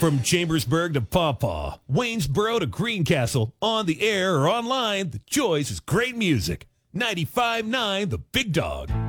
From Chambersburg to Pawpaw, Waynesboro to Greencastle, on the air or online, the choice is great music. 95.9 The Big Dog.